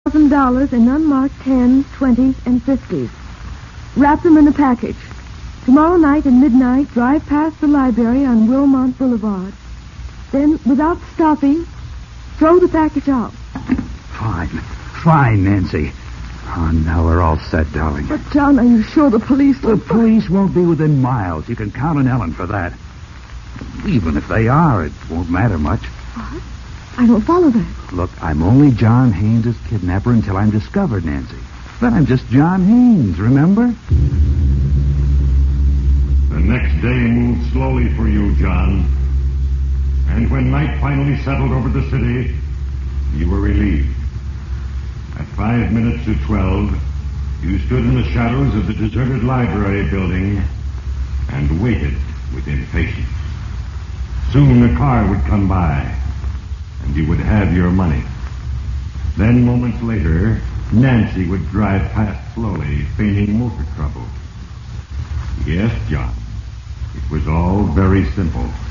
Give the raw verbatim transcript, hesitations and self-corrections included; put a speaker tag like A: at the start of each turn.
A: thousand dollars in unmarked tens, twenties, and fifties. Wrap them in a package. Tomorrow night at midnight, drive past the library on Wilmont Boulevard. Then, without stopping, throw the package out.
B: Fine. Fine, Nancy. Oh, now we're all set, darling.
A: But, John, are you sure the police
B: The
A: will...
B: police won't be within miles. You can count on Ellen for that. Even if they are, it won't matter much.
A: What? I don't follow that.
B: Look, I'm only John Haynes' kidnapper until I'm discovered, Nancy. Then I'm just John Haynes, remember?
C: The next day moved slowly for you, John. And when night finally settled over the city, you were relieved. At five minutes to twelve, you stood in the shadows of the deserted library building and waited with impatience. Soon a car would come by, and you would have your money. Then, moments later, Nancy would drive past slowly, feigning motor trouble. Yes, John, it was all very simple.